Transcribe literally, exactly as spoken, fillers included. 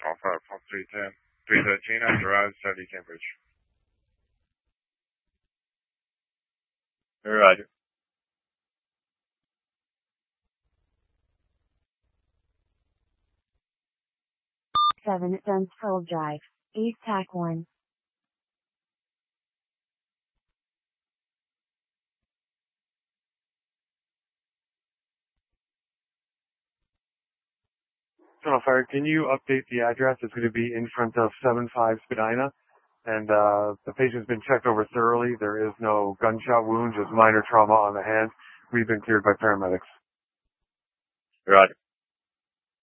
Alpha, pump three ten, three thirteen, after rise, seventy Cambridge. Roger. seven Dunsfold Drive, East Tac one. Tunnel Fire, can you update the address? It's going to be in front of seven five Spadina, and uh, the patient's been checked over thoroughly. There is no gunshot wound, just minor trauma on the hand. We've been cleared by paramedics. Roger.